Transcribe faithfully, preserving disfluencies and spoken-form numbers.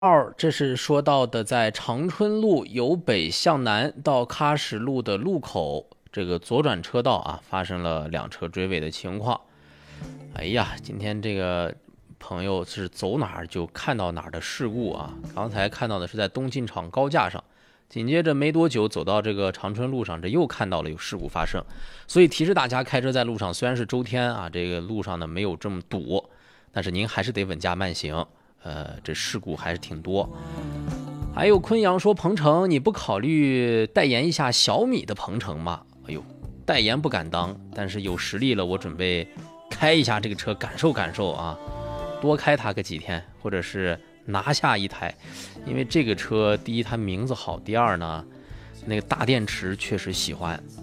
二，这是说到的，在长春路由北向南到喀什路的路口，这个左转车道啊，发生了两车追尾的情况。哎呀，今天这个朋友是走哪儿就看到哪儿的事故啊！刚才看到的是在东进场高架上，紧接着没多久走到这个长春路上，这又看到了有事故发生。所以提示大家，开车在路上虽然是周天啊，这个路上呢没有这么堵，但是您还是得稳驾慢行。呃，这事故还是挺多。还有昆阳说，鹏程你不考虑代言一下小米的鹏程吗？哎呦，代言不敢当，但是有实力了，我准备开一下这个车，感受感受啊，多开它个几天，或者是拿下一台。因为这个车，第一它名字好，第二呢，那个大电池确实喜欢